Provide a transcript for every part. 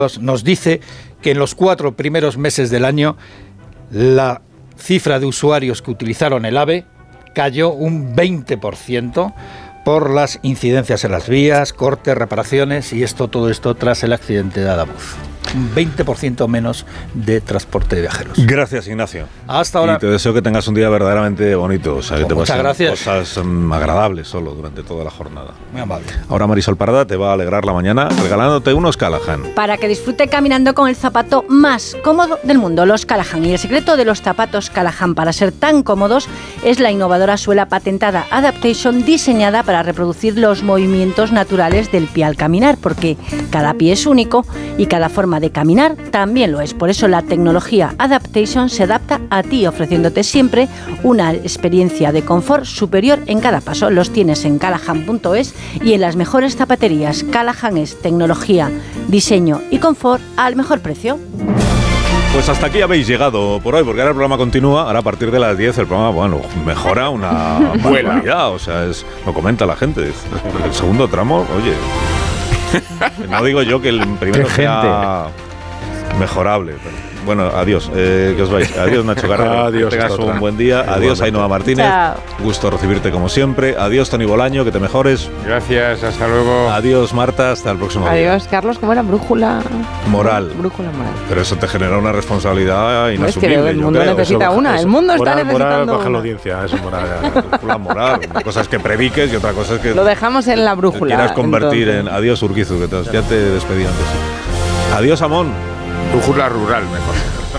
nos dice que en los 4 primeros meses del año la cifra de usuarios que utilizaron el AVE cayó un 20% por las incidencias en las vías, cortes, reparaciones y todo esto tras el accidente de Adamuz. Un 20% menos de transporte de viajeros. Gracias, Ignacio. Hasta ahora. Y te deseo que tengas un día verdaderamente bonito. O sea, que te muchas gracias. Cosas agradables solo durante toda la jornada. Muy amable. Ahora Marisol Parada te va a alegrar la mañana regalándote unos Callahan. Para que disfrute caminando con el zapato más cómodo del mundo, los Callahan. Y el secreto de los zapatos Callahan para ser tan cómodos es la innovadora suela patentada Adaptation, diseñada para reproducir los movimientos naturales del pie al caminar, porque cada pie es único y cada forma de caminar también lo es. Por eso la tecnología Adaptation se adapta a ti, ofreciéndote siempre una experiencia de confort superior en cada paso. Los tienes en callahan.es y en las mejores zapaterías. Callahan es tecnología, diseño y confort al mejor precio. Pues hasta aquí habéis llegado por hoy, porque ahora el programa continúa. Ahora a partir de las 10 el programa, mejora una barbaridad. O sea, lo comenta la gente. El segundo tramo, oye... No digo yo que el primero sea mejorable, pero bueno, adiós, que os vais. Adiós, Nacho Carrera. Adiós, que tengas un buen día. Adiós, Ainhoa Martínez. Chao. Gusto recibirte como siempre. Adiós, Toni Bolaño, que te mejores. Gracias, hasta luego. Adiós, Marta, hasta el próximo día. Adiós, Carlos, ¿cómo era? Brújula moral. Pero eso te genera una responsabilidad inasumible. No, es que el mundo necesita una. El mundo está necesitando moral, baja una. la audiencia, eso moral. Moral. Una cosa es que prediques y otra cosa es que lo dejamos en la brújula. Quieras convertir entonces. Adiós, Urquizu, que ya te despedí antes. Adiós, Amón. Brújula rural, mejor.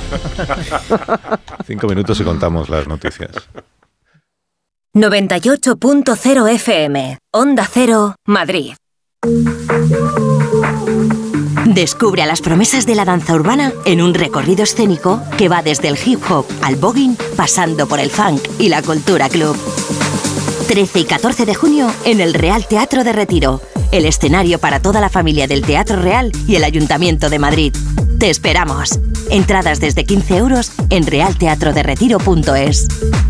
5 minutos y contamos las noticias. 98.0 FM, Onda Cero, Madrid. Descubre a las promesas de la danza urbana en un recorrido escénico que va desde el hip hop al voguing, pasando por el funk y la cultura club. 13 y 14 de junio en el Real Teatro de Retiro, el escenario para toda la familia del Teatro Real y el Ayuntamiento de Madrid. ¡Te esperamos! Entradas desde 15 euros en realteatroderetiro.es.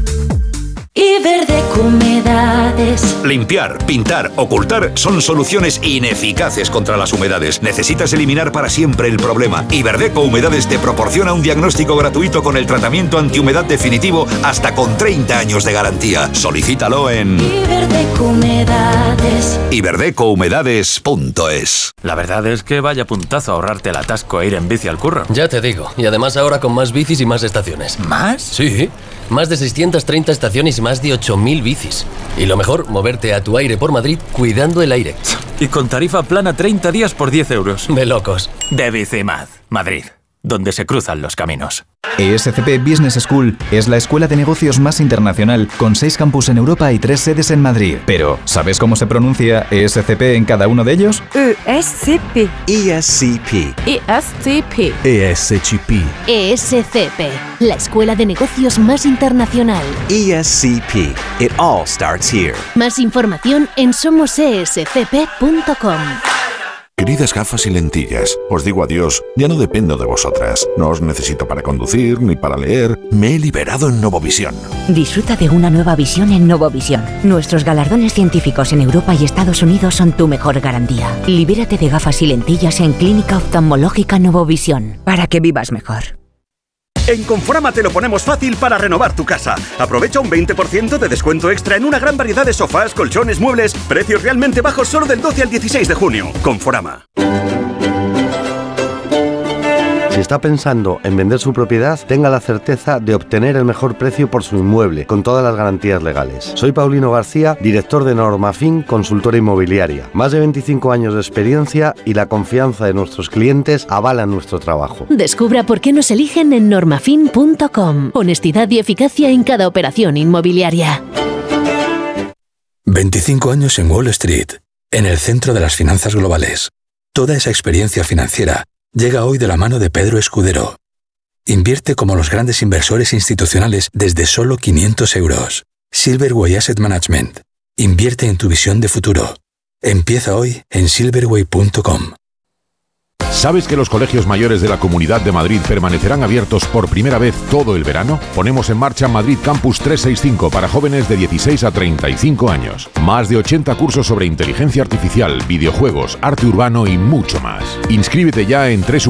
Iberdeco Humedades. Limpiar, pintar, ocultar son soluciones ineficaces contra las humedades. Necesitas eliminar para siempre el problema. Iberdeco Humedades te proporciona un diagnóstico gratuito con el tratamiento antihumedad definitivo hasta con 30 años de garantía. Solicítalo en Iberdeco Humedades. iberdecohumedades.es. La verdad es que vaya puntazo ahorrarte el atasco e ir en bici al curro. Ya te digo, y además ahora con más bicis y más estaciones. ¿Más? Sí, más de 630 estaciones y más de 8.000 bicis. Y lo mejor, moverte a tu aire por Madrid cuidando el aire. Y con tarifa plana 30 días por 10 euros. De locos. De Bicimad, Madrid, donde se cruzan los caminos. ESCP Business School es la escuela de negocios más internacional, con 6 campus en Europa y 3 sedes en Madrid. Pero, ¿sabes cómo se pronuncia ESCP en cada uno de ellos? ESCP. ESCP. ESCP. ESCP. ESCP, la escuela de negocios más internacional. ESCP. It all starts here. Más información en somosescp.com. Queridas gafas y lentillas, os digo adiós, ya no dependo de vosotras. No os necesito para conducir ni para leer. Me he liberado en Novovisión. Disfruta de una nueva visión en Novovisión. Nuestros galardones científicos en Europa y Estados Unidos son tu mejor garantía. Libérate de gafas y lentillas en Clínica Oftalmológica Novovisión, para que vivas mejor. En Conforama te lo ponemos fácil para renovar tu casa. Aprovecha un 20% de descuento extra en una gran variedad de sofás, colchones, muebles. Precios realmente bajos solo del 12 al 16 de junio. Conforama. Si está pensando en vender su propiedad, tenga la certeza de obtener el mejor precio por su inmueble, con todas las garantías legales. Soy Paulino García, director de Normafin, consultora inmobiliaria. Más de 25 años de experiencia y la confianza de nuestros clientes avalan nuestro trabajo. Descubra por qué nos eligen en normafin.com. Honestidad y eficacia en cada operación inmobiliaria. 25 años en Wall Street, en el centro de las finanzas globales. Toda esa experiencia financiera llega hoy de la mano de Pedro Escudero. Invierte como los grandes inversores institucionales desde solo 500 euros. Silverway Asset Management. Invierte en tu visión de futuro. Empieza hoy en silverway.com. ¿Sabes que los colegios mayores de la Comunidad de Madrid permanecerán abiertos por primera vez todo el verano? Ponemos en marcha Madrid Campus 365 para jóvenes de 16 a 35 años. Más de 80 cursos sobre inteligencia artificial, videojuegos, arte urbano y mucho más. Inscríbete ya en